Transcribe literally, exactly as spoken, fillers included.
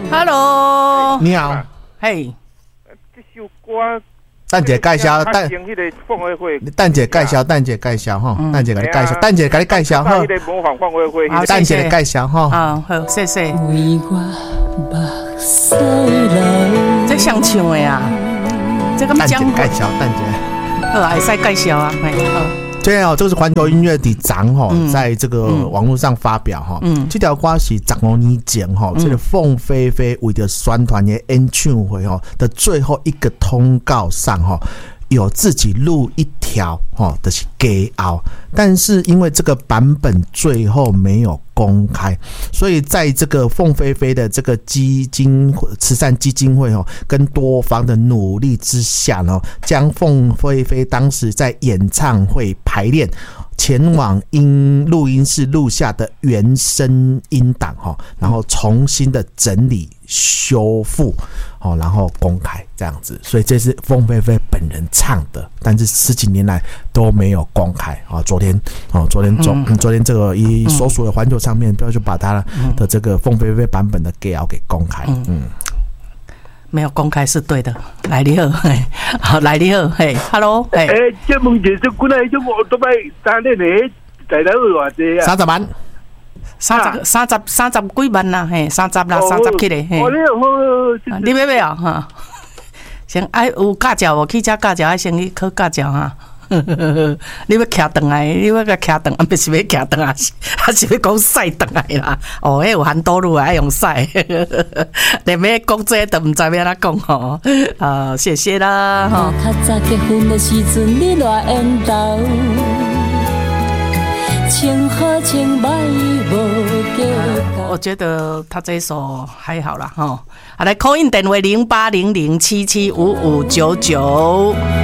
Hello， 你好， 嘿， 这首歌， 蛋姐介绍，蛋蛋姐介绍，蛋姐介绍哈，蛋姐给你介绍，蛋姐给你介绍哈， 模仿放会会， 蛋姐的介绍哈， 啊，好，谢谢。这想唱的啊，这个蛋姐介绍，蛋姐， 好，还使介绍啊，嘿，好。 对哦，这个是环球音乐的长哈，在这个网络上发表哈，嗯，这条歌是十五年前哈，这个凤飞飞为了宣传的演唱会哈的最后一个通告上哈，有自己录一条哈，就是给凹，但是因为这个版本最后没有公开，所以在这个凤飞飞的这个基金慈善基金会哦，跟多方的努力之下呢，将凤飞飞当时在演唱会排练前往音录音室录下的原声音档哈，然后重新的整理修复哦，然后公开这样子，所以这是凤飞飞本人唱的，但是十几年来都没有公开啊。昨天哦，昨天昨、嗯、昨天这个一所属的环球唱片就把他的这个凤飞飞版本的 G L 给公开，嗯。嗯没有公开是对的，来你好，嘿，好来你好，嘿 ，Hello， 嘿， 诶，这问题是过来就我都买三年诶，在哪位话这啊？ 三十万， 三十三十三十几万啦，嘿，三十啦，三十起嘞，嘿，你要不要哈？先爱有驾照无？汽车驾照爱先去考驾照哈。你要骑转来，你要甲骑转，啊，不是要骑转啊，还是要讲驶转来啦？哦，迄有含多路爱用驶，连要讲这都唔知要哪讲吼。啊，谢谢啦哈。较早结婚的时阵，你偌缘投，情好情歹无计较。我觉得他这一首还好啦哈。好，来 call in 电话零八零零七七五五九九。